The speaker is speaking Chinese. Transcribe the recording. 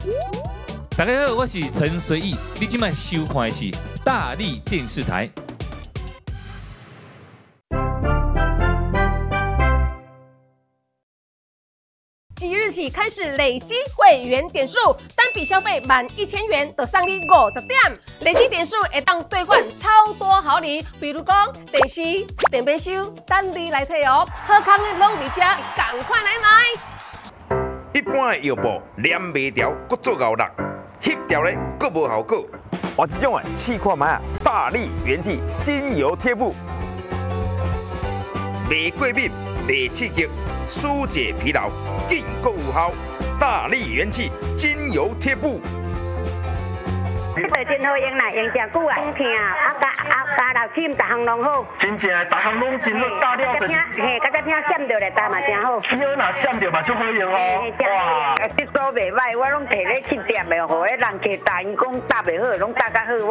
大家好，我是陈随意，你今晚收看的是大力电视台。 即日起开始累积会员点数，单笔消费满1000元就送你50点，累积点数会当兑换超多好礼，比如讲电视、电杯收，等你来摕哦。好康的拢伫这，赶快来买！ 一般的药布黏袂牢，搁做咬力，翕掉咧搁无效果。我这种试看卖啊，大力元气精油贴布，袂过敏，袂刺激，疏解疲劳，更够有效。大力元气精油贴布。 这个真好用啦，用真久啊，痛加老尖，逐项拢好。 真正的，逐项拢真好，大料就是。 嘿，甲只听闪着咧，搭嘛真好。 腰若闪着嘛，足好用哦。 哇，质素袂歹，我拢摕咧去店的，互迄人客答应讲搭袂好，拢搭较好。